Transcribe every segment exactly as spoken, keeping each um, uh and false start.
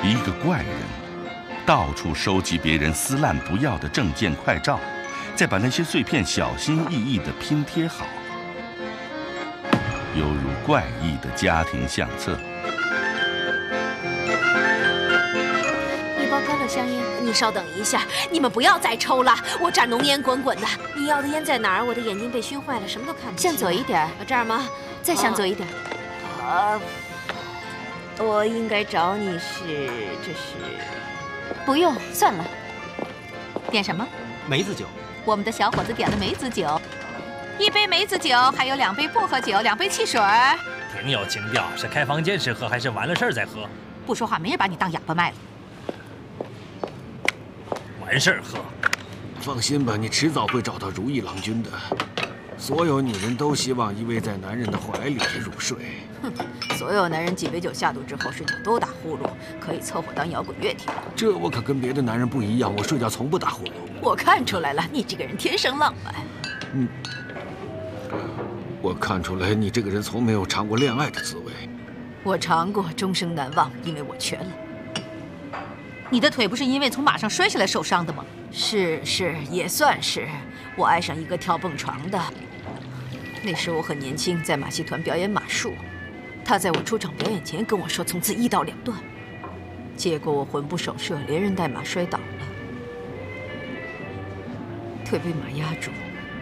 一个怪人，到处收集别人撕烂不要的证件快照，再把那些碎片小心翼翼地拼贴好，犹如怪异的家庭相册。 一包高乐香烟，你稍等一下，你们不要再抽了，我这儿浓烟滚滚的。你要的烟在哪儿？我的眼睛被熏坏了，什么都看不清。 向左一点， 这儿吗？ 再向左一点。 啊，我应该找你是这是？ 不用，算了。点什么？ 梅子酒。 我们的小伙子点了梅子酒，一杯梅子酒，还有两杯薄荷酒，两杯汽水。 挺有情调，是开房间时喝还是完了事儿再喝？ 不说话，没人把你当哑巴卖了。 完事儿喝。 放心吧，你迟早会找到如意郎君的。所有女人都希望依偎在男人的怀里入睡。 哼，所有男人几杯酒下肚之后睡觉都打呼噜，可以凑合当摇滚乐听。 这我可跟别的男人不一样，我睡觉从不打呼噜。 我看出来了，你这个人天生浪漫。 嗯，我看出来你这个人从没有尝过恋爱的滋味。 我尝过，终生难忘，因为我瘸了。你的腿不是因为从马上摔下来受伤的吗？是是，也算是。我爱上一个跳蹦床的。那时我很年轻，在马戏团表演马术。他在我出场表演前跟我说，从此一刀两断。结果我魂不守舍，连人带马摔倒了，腿被马压住。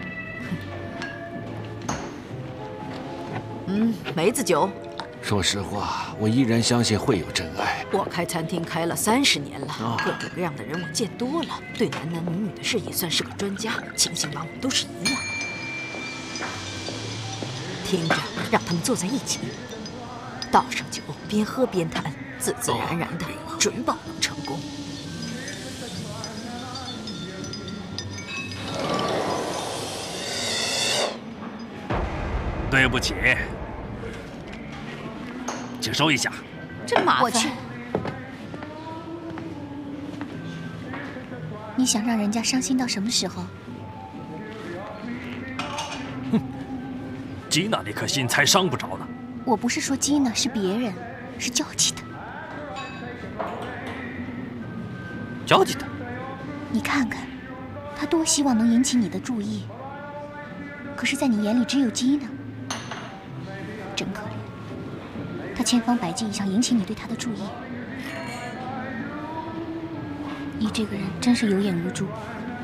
嗯，梅子酒。 说实话，我依然相信会有真爱。 我开餐厅开了三十年了，哦、各种各样的人我见多了，对男男女女的事也算是个专家，情形往往都是一样。听着，让他们坐在一起，倒上酒，边喝边谈，自自然然的，哦、准保能成功。 对不起。请收一下， 真麻烦。 我去。你想让人家伤心到什么时候？ 哼，吉娜那颗心才伤不着呢。 我不是说吉娜，是别人，是焦急的。 焦急的？ 你看看，他多希望能引起你的注意，可是，在你眼里只有吉娜，真可怜。他千方百计想引起你对他的注意，你这个人真是有眼无珠。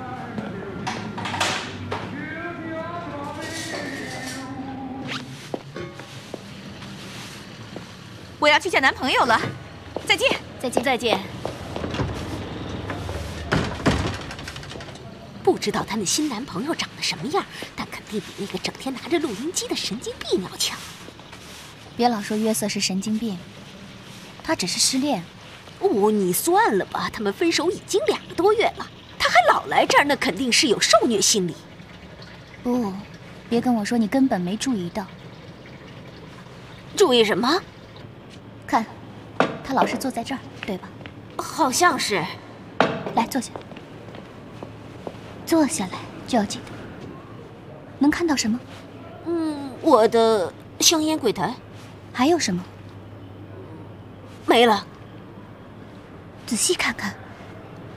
我要去见男朋友了，再见， 再见， 再见。不知道她那新男朋友长得什么样，但肯定比那个整天拿着录音机的神经病要强。 别老说约瑟是神经病，他只是失恋。 哦，你算了吧，他们分手已经两个多月了，他还老来这儿，那肯定是有受虐心理。 不，别跟我说你根本没注意到。 注意什么？ 看，他老是坐在这儿，对吧？ 好像是。 来，坐下。坐下来就要记得。能看到什么？ 嗯，我的香烟柜台。 还有什么？ 没了。 仔细看看。